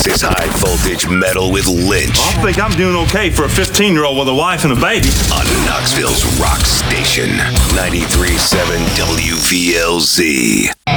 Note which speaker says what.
Speaker 1: This is High Voltage Metal with Lynch
Speaker 2: I think I'm doing okay for a 15-year-old with a wife and a baby.
Speaker 1: on Knoxville's rock station, 93.7 WVLZ.